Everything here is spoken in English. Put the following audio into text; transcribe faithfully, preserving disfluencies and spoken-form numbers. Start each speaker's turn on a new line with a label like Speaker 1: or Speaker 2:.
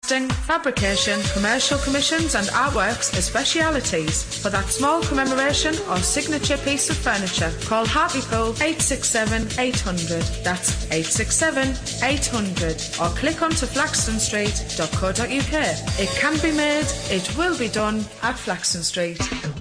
Speaker 1: casting, fabrication, commercial commissions and artworks are specialities. For that small commemoration or signature piece of furniture, call Hartlepool eight six seven eight hundred. That's eight six seven eight hundred. Or click onto flaxton street dot co dot uk. It can be made, it will be done at Flaxton Street.